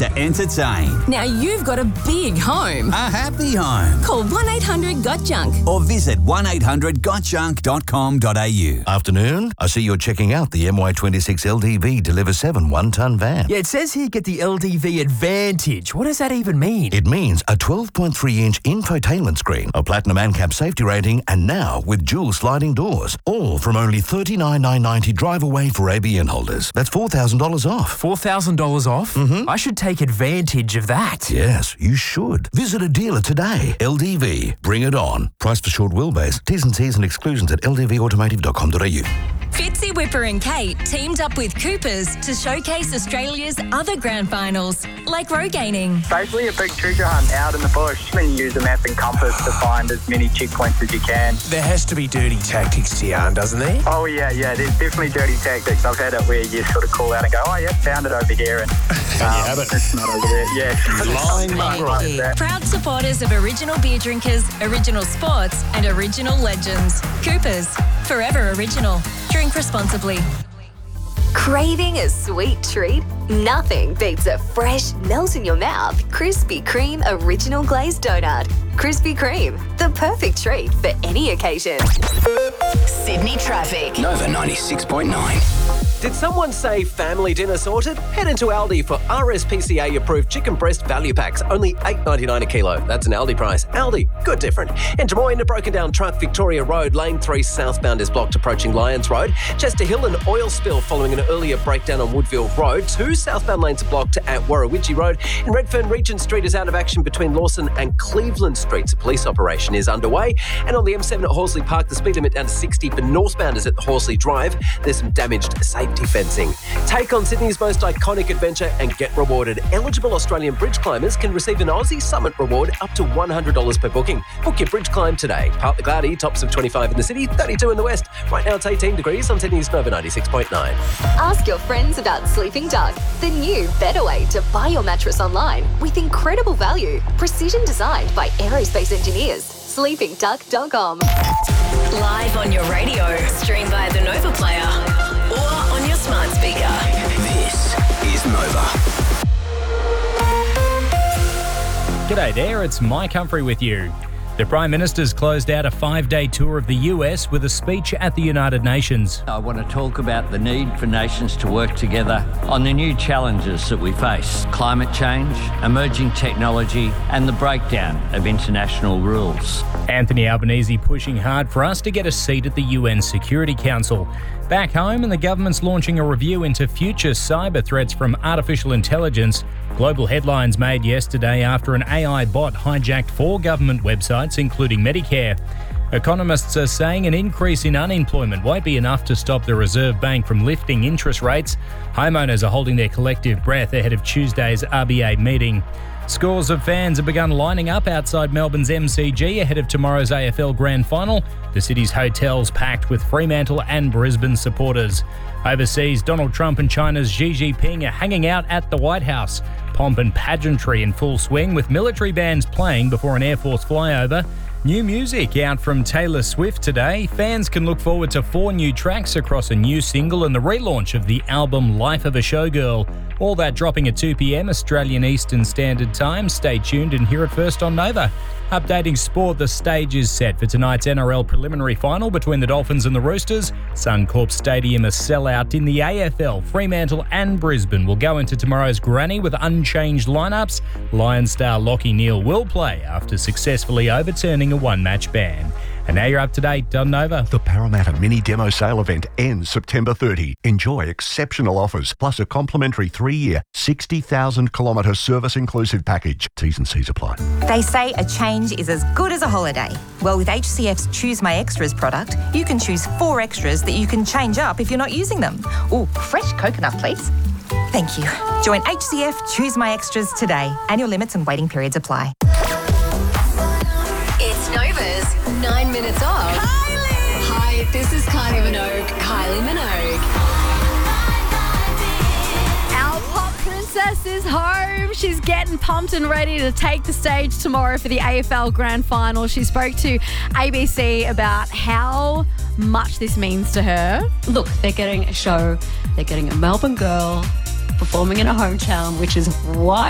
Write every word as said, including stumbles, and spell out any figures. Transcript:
to entertain. Now you've got a big home. A happy home. Call one eight hundred got junk Or visit one eight hundred got junk dot com dot a u. Afternoon. I see you're checking out the M Y twenty-six L D V Deliver seven one-ton van. Yeah, it says here get the L D V Advantage. What does that even mean? It means a twelve point three inch infotainment screen, a platinum ANCAP safety rating, and now with dual sliding doors. All from only thirty-nine thousand nine hundred ninety dollars drive away for A B N holders. That's four thousand dollars off. four thousand dollars off? Mm-hmm. I should take advantage of that. Yes, you should. Visit a dealer today. L D V. Bring it on. Price for short wheelbase. T's and C's and exclusions at l d v automotive dot com dot a u. Fitzy, Whipper and Kate teamed up with Coopers to showcase Australia's other grand finals, like road gaining. Basically a big treasure hunt out in the bush. And you use a map and compass to find as many checkpoints as you can. There has to be dirty tactics, Tian, doesn't there? Oh yeah, yeah, there's definitely dirty tactics. I've had it where you sort of call out and go, oh yeah, found it over here. And um, you have it. It's not over there. Yeah. Lying mug. Right. Proud supporters of original beer drinkers, original sports and original legends. Coopers, forever original. Drink responsibly. Craving a sweet treat? Nothing beats a fresh, melt-in-your-mouth Krispy Kreme Original Glazed Donut. Krispy Kreme, the perfect treat for any occasion. Sydney traffic. Nova ninety-six point nine. Did someone say family dinner sorted? Head into Aldi for R S P C A-approved chicken breast value packs. Only eight dollars ninety-nine a kilo. That's an Aldi price. Aldi, good different. In Des Moines, a broken down truck, Victoria Road, lane three southbound is blocked approaching Lyons Road. Chester Hill, an oil spill following an earlier breakdown on Woodville Road. Two southbound lanes are blocked at Warrawidgee Road. In Redfern, Regent Street is out of action between Lawson and Cleveland Streets. A police operation is underway. And on the M seven at Horsley Park, the speed limit down to sixty for northbounders at the Horsley Drive. There's some damaged safety fencing. Take on Sydney's most iconic adventure and get rewarded. Eligible Australian bridge climbers can receive an Aussie Summit reward up to one hundred dollars per booking. Book your bridge climb today. Partly cloudy, tops of twenty-five in the city, thirty-two in the west. Right now it's eighteen degrees on Sydney's Nova ninety-six point nine. Ask your friends about Sleeping Duck, the new, better way to buy your mattress online with incredible value. Precision designed by aerospace engineers. sleeping duck dot com. Live on your radio. Stream via the Nova Player or on your smart speaker. This is Nova. G'day there, it's Mike Humphrey with you. The Prime Minister's closed out a five-day tour of the U S with a speech at the United Nations. I want to talk about the need for nations to work together on the new challenges that we face: climate change, emerging technology, and the breakdown of international rules. Anthony Albanese pushing hard for us to get a seat at the U N Security Council. Back home, and the government's launching a review into future cyber threats from artificial intelligence. Global headlines made yesterday after an A I bot hijacked four government websites, including Medicare. Economists are saying an increase in unemployment won't be enough to stop the Reserve Bank from lifting interest rates. Homeowners are holding their collective breath ahead of Tuesday's R B A meeting. Scores of fans have begun lining up outside Melbourne's M C G ahead of tomorrow's A F L Grand Final. The city's hotels packed with Fremantle and Brisbane supporters. Overseas, Donald Trump and China's Xi Jinping are hanging out at the White House. Pomp and pageantry in full swing with military bands playing before an Air Force flyover. New music out from Taylor Swift today. Fans can look forward to four new tracks across a new single and the relaunch of the album Life of a Showgirl. All that dropping at two p.m. Australian Eastern Standard Time. Stay tuned and hear it first on Nova. Updating sport, the stage is set for tonight's N R L preliminary final between the Dolphins and the Roosters. Suncorp Stadium a sellout in the A F L. Fremantle and Brisbane will go into tomorrow's granny with unchanged lineups. Lions star Lachie Neale will play after successfully overturning a one-match ban. And now you're up to date on Nova. The Parramatta Mini Demo Sale event ends September thirtieth. Enjoy exceptional offers, plus a complimentary three-year, sixty thousand kilometre service-inclusive package. T's and C's apply. They say a change is as good as a holiday. Well, with H C F's Choose My Extras product, you can choose four extras that you can change up if you're not using them. Ooh, fresh coconut, please. Thank you. Join H C F Choose My Extras today. Annual limits and waiting periods apply. It's Nova's nine minutes off. Kylie! Hi, this is Kylie Minogue. Kylie Minogue. Our pop princess is home. She's getting pumped and ready to take the stage tomorrow for the A F L Grand Final. She spoke to A B C about how much this means to her. Look, they're getting a show. They're getting a Melbourne girl performing in a hometown, which is why